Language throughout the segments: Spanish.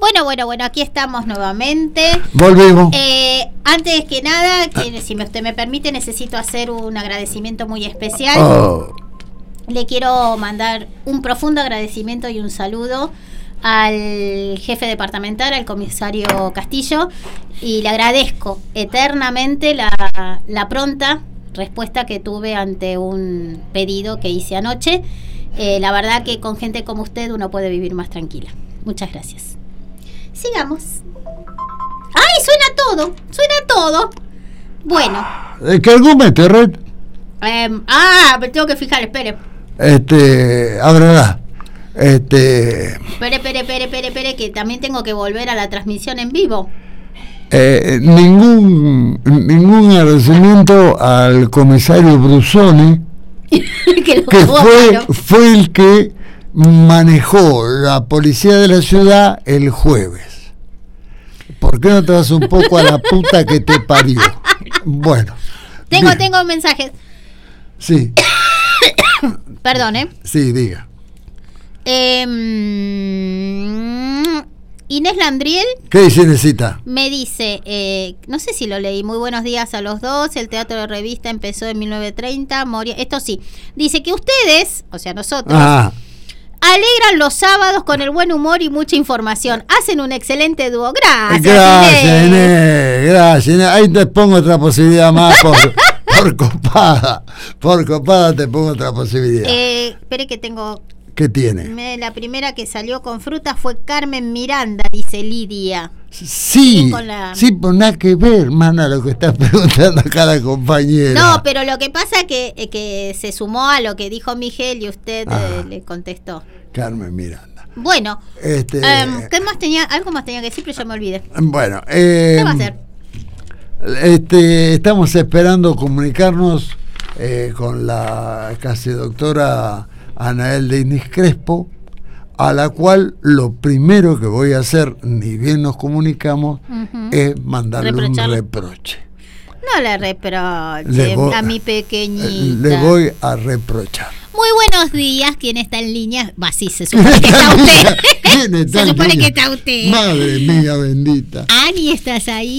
Bueno, aquí estamos nuevamente. Volvimos. Antes que nada, si usted me permite, necesito hacer un agradecimiento muy especial. Le quiero mandar un profundo agradecimiento y un saludo al jefe departamental, al comisario Castillo, y le agradezco eternamente la pronta respuesta que tuve ante un pedido que hice anoche. La verdad que con gente como usted uno puede vivir más tranquila. Muchas gracias. Sigamos. ¡Ay, suena todo! Bueno. ¿Qué argumento, Red? Me tengo que fijar, espere. Ábrela. Espere, que también tengo que volver a la transmisión en vivo. Ningún agradecimiento al comisario Brusoni, que fue el que manejó la policía de la ciudad el jueves. ¿Por qué no te vas un poco a la puta que te parió? Bueno. Tengo mensajes. Sí. Perdón, Sí, diga. Inés Landriel. ¿Qué dice, Inesita? Me dice, no sé si lo leí, muy buenos días a los dos, el teatro de revista empezó en 1930, esto sí, dice que ustedes, o sea nosotros, alegran los sábados con el buen humor y mucha información, hacen un excelente dúo. Gracias, Inés. Gracias, Inés. Ahí te pongo otra posibilidad más por copada te pongo otra posibilidad. Espere que tengo... ¿Qué tiene? La primera que salió con fruta fue Carmen Miranda, dice Lidia. Sí, pues nada que ver, hermana, lo que estás preguntando acá la compañera. No, pero lo que pasa es que se sumó a lo que dijo Miguel y usted le contestó. Carmen Miranda. Bueno, ¿qué más tenía? Algo más tenía que decir, pero ya me olvidé. Bueno, ¿qué va a hacer? Estamos esperando comunicarnos con la casi doctora Anael de Inés Crespo, a la cual lo primero que voy a hacer, ni bien nos comunicamos, es mandarle un reproche. No le reproche a mi pequeñita. Le voy a reprochar. Muy buenos días, ¿quién está en línea? Sí, se supone que está usted. ¿Quién está se supone que está usted. Madre mía bendita. Ani, ¿estás ahí?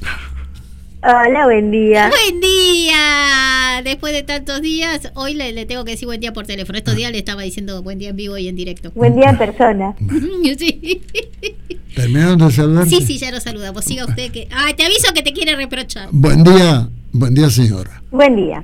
Hola, buen día. Buen día. Después de tantos días, hoy le tengo que decir buen día por teléfono. Estos días le estaba diciendo buen día en vivo y en directo. Buen día en persona. Sí. ¿Terminaron de saludar? Sí, ya lo saludamos. Siga usted que... te aviso que te quiere reprochar. Buen día, señora. Buen día.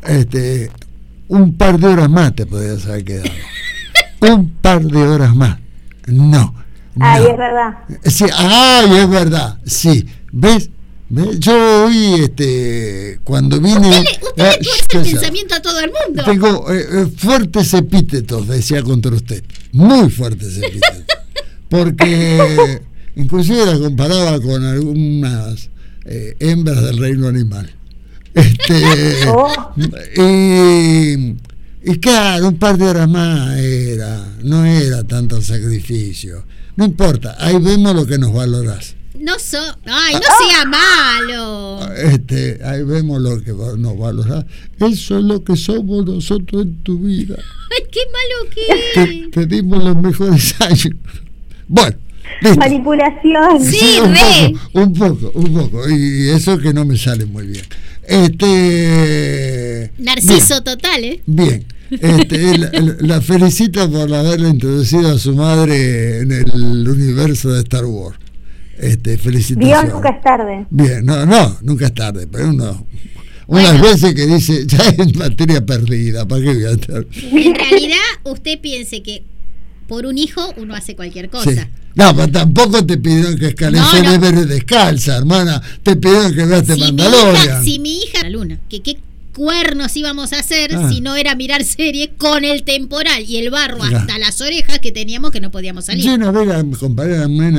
Un par de horas más te podías haber quedado. Un par de horas más. No. Es verdad. Sí, es verdad. Sí. ¿Ves? Yo hoy, cuando vine... Usted le tuerce el pensamiento a todo el mundo. Tengo fuertes epítetos, decía contra usted. Muy fuertes epítetos. Porque inclusive la comparaba con algunas hembras del reino animal. Y claro, un par de horas más no era tanto sacrificio. No importa, ahí vemos lo que nos valorás. No sea malo. Ahí vemos lo que nos valorás. Eso es lo que somos nosotros en tu vida. Ay, qué malo que te dimos los mejores años. Bueno, listo. Manipulación. Sí, un poco. Y eso que no me sale muy bien. Narciso total, Bien. La felicito por haberle introducido a su madre en el universo de Star Wars. Felicitaciones. Dios, nunca es tarde. Bien, no, nunca es tarde, pero unas veces que dice, ya es materia perdida, ¿para qué voy a estar? En realidad, usted piense que por un hijo uno hace cualquier cosa. Sí. No, pero tampoco te pidieron que escales descalza, hermana. Te pidieron que veas Mandalorian. Si mi hija, la luna, ¿qué cuernos íbamos a hacer si no era mirar series con el temporal y el barro hasta las orejas que teníamos que no podíamos salir? Yo una vez comparé a una